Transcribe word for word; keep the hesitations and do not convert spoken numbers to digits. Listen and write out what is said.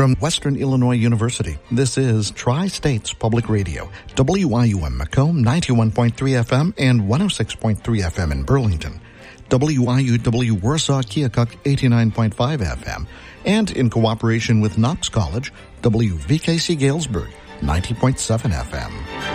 From Western Illinois University, this is Tri-States Public Radio, W I U M Macomb, ninety-one point three F M and one oh six point three F M in Burlington, W I U W Warsaw Keokuk, eighty-nine point five F M, and in cooperation with Knox College, W V K C Galesburg, ninety point seven F M.